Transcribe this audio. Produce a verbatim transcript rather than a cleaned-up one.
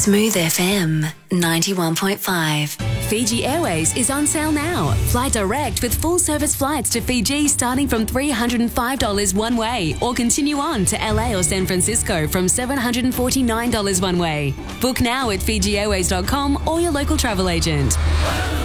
Smooth F M ninety-one point five. Fiji Airways is on sale now. Fly direct with full service flights to Fiji starting from three hundred five dollars one way, or continue on to L A or San Francisco from seven hundred forty-nine dollars one way. Book now at fiji airways dot com or your local travel agent.